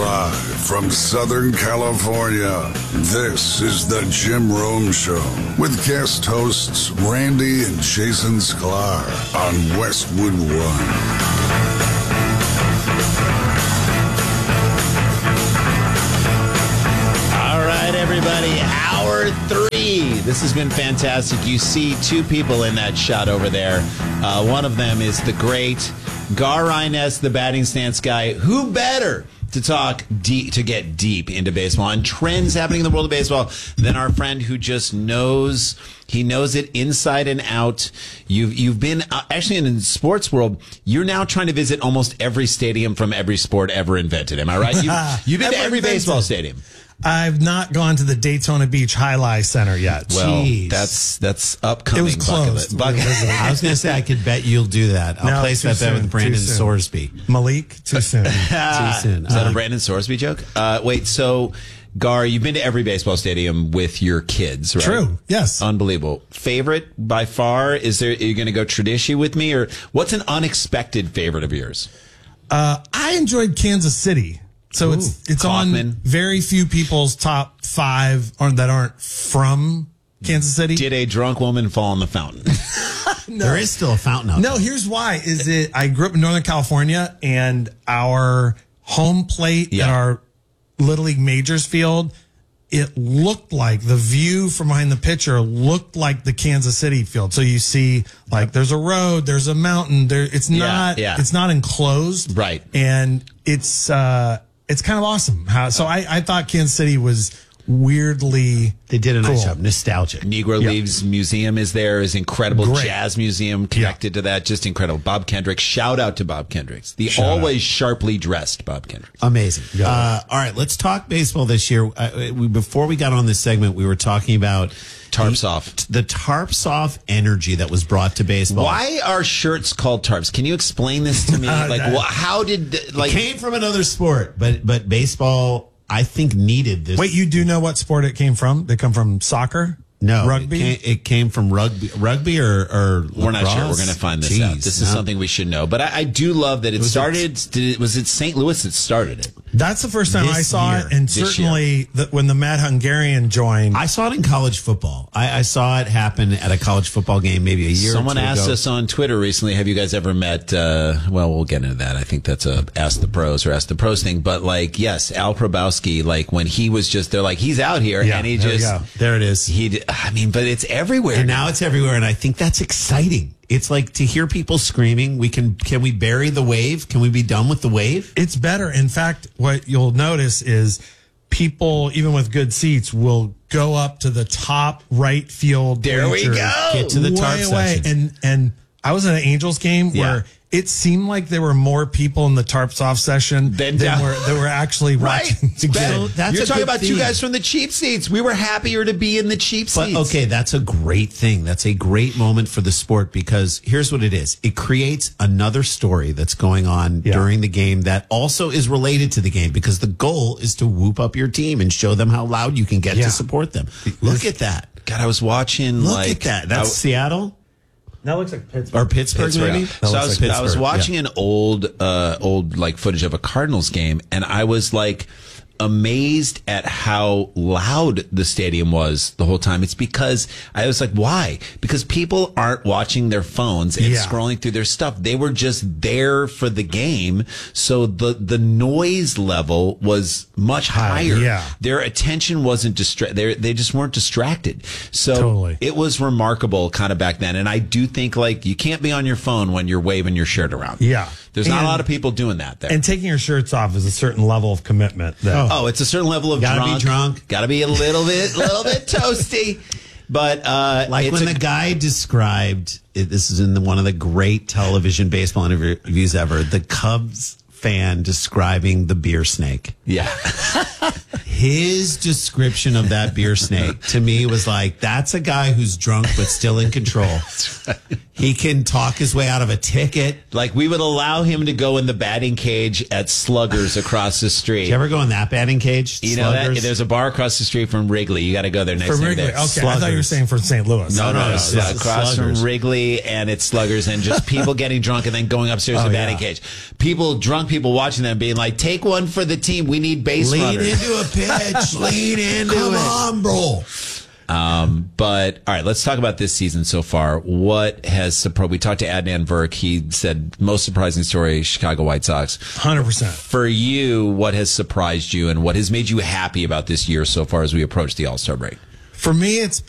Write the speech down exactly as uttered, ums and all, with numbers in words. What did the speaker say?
Live from Southern California, this is the Jim Rome Show with guest hosts Randy and Jason Sklar on Westwood One. All right, everybody, hour three. This has been fantastic. You see two people in that shot over there. Uh, one of them is the great Gar Ryness, the batting stance guy. Who better to talk deep, to get deep into baseball and trends happening in the world of baseball than our friend who just knows, he knows it inside and out. You've, you've been, uh, actually in the sports world, you're now trying to visit almost every stadium from every sport ever invented. Am I right? You've, you've been to every invented. baseball stadium. I've not gone to the Daytona Beach High Life Center yet. Well, Jeez. that's that's upcoming. It was closed. Bucket list. I was going to say, I could bet you'll do that. I'll No, place too that bet soon, with Brandon too soon. Sorsby. Malik, too soon. Too soon. Is that Uh, a Brandon Sorsby joke? Uh, wait, so, Gar, you've been to every baseball stadium with your kids, right? True, yes. Unbelievable. Favorite by far? Is there, are you going to go tradition with me? Or what's an unexpected favorite of yours? Uh, I enjoyed Kansas City. So Ooh, it's it's Kaufman. on very few people's top five or that aren't from Kansas City. Did a drunk woman fall in the fountain? No. There is still a fountain out No, there. here's why. Is it I grew up in Northern California and our home plate Yeah. at our Little League Majors field, it looked like the view from behind the pitcher looked like the Kansas City field. So you see like there's a road, there's a mountain, there it's Yeah, not yeah. it's not enclosed. Right. And it's uh it's kind of awesome. How so I, I thought Kansas City was weirdly They did a nice cool. job. Nostalgic. Negro Yeah. Leaves Museum is there, is incredible. Great. Jazz Museum connected to that, just incredible. Bob Kendrick, shout out to Bob Kendricks, the Shout always sharply dressed Bob Kendricks. Amazing. Uh, all right, let's talk baseball this year. Uh, we, before we got on this segment, we were talking about Tarps the, off. the tarps off energy that was brought to baseball. Why are shirts called tarps? Can you explain this to me? Like, that- wh- how did like? It came from another sport, but but baseball, I think, needed this. Wait, you do know what sport it came from? They come from soccer? no Rugby? It came, it came from rugby, rugby or or We're not sure. We're lacrosse? going to find this Jeez, out. This is no. something we should know. But I, I do love that it, was started. Did it, was it Saint Louis that started it? That's the first time This I saw year. it, and This certainly the, when the Mad Hungarian joined. I saw it in college football. I, I saw it happen at a college football game maybe a year Someone or two asked ago. us on Twitter recently, have you guys ever met, uh, well, we'll get into that. I think that's a Ask the Pros or Ask the Pros thing. But like, yes, Al Probowski, like when he was just, they're like, he's out here Yeah, and he there we just, go. There it is. he, d- I mean, but it's everywhere. And now it's everywhere, and I think that's exciting. It's like to hear people screaming. We can can we bury the wave? Can we be done with the wave? It's better. In fact, what you'll notice is people, even with good seats, will go up to the top right field. There we bleachers, go. Get to the tarp way away. section. And and I was at an Angels game Yeah. where it seemed like there were more people in the tarps off session Then than down. were that were actually Right. watching. It's better. So that's You're a talking good about two thing. guys from the cheap seats. We were happier to be in the cheap But seats. okay, that's a great thing. That's a great moment for the sport because here's what it is. It creates another story that's going on Yeah. during the game that also is related to the game because the goal is to whoop up your team and show them how loud you can get Yeah. to support them. Look at that. God, I was watching Look like at that. That's I- Seattle That looks like Pittsburgh. or Pittsburgh, Pittsburgh. maybe? So I That was, looks like I was Pittsburgh, watching yeah. an old, uh, old like footage of a Cardinals game, and I was like amazed at how loud the stadium was the whole time. It's because I was like, why? Because people aren't watching their phones and Yeah. scrolling through their stuff. They were just there for the game. So the, the noise level was much higher. yeah. Their attention wasn't distra- they they just weren't distracted. So Totally. it was remarkable kind of back then. And I do think like you can't be on your phone when you're waving your shirt around. Yeah. There's not a And- lot of people doing that there. And taking your shirts off is a certain level of commitment. That, oh, it's a certain level of Gotta be drunk. drunk. Gotta be a little bit, little bit toasty. But, uh, Like it's when a- the guy described, it, this is in the, one of the great television baseball interviews ever, the Cubs fan describing the beer snake. yeah. His description of that beer snake to me was like, that's a guy who's drunk but still in control. He can talk his way out of a ticket. Like, we would allow him to go in the batting cage at Sluggers across the street. Did you ever go in that batting cage? You know that? Sluggers? There's a bar across the street from Wrigley. You got to go there next From time. Wrigley. there. Okay, I thought you were saying from Saint Louis. No, no, no, no. it's it's across Sluggers. from Wrigley, and it's Sluggers, and just people getting drunk and then going upstairs to Oh, the batting yeah. cage. People, drunk people watching them being like, take one for the team. We need base Lean runners. into a pitch. Lean into Come it. on, bro. Um, but all right, let's talk about this season so far. What has surprised? We talked to Adnan Verk. He said most surprising story: Chicago White Sox. one hundred percent. For you, what has surprised you, and what has made you happy about this year so far as we approach the All Star break? For me, it's